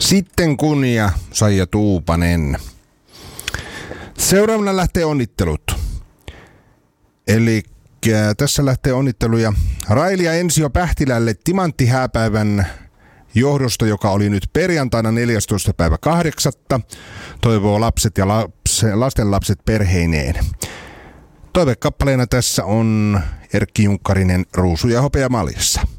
Sitten kun ja Saija Tuupanen. Seuraavana lähtee onnittelut. Eli tässä lähtee onnitteluja Raili ja Ensio Pähtilälle timanttihääpäivän johdosta, joka oli nyt perjantaina 14.8. Toivoo lapset ja lastenlapset perheineen. Toivekappaleena tässä on Erkki Junkkarinen Ruusu ja hopea maljassa.